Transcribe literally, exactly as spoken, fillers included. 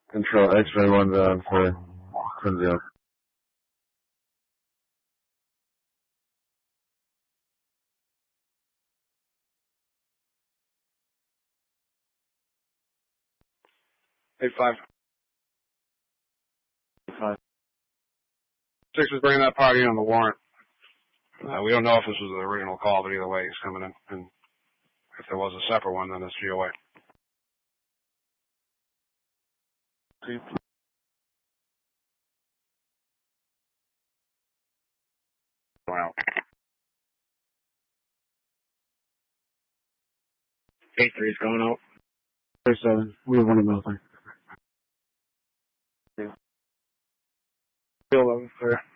Control X-ray one down for Quinzel. Eight five. Five. Six is bringing that party on the warrant. Uh, we don't know if this was the original call, but either way, he's coming in. And if there was a separate one, then it's G O A. Wow. Eight three is going out. Three seven. We have one in Milton. Yeah. Eleven clear.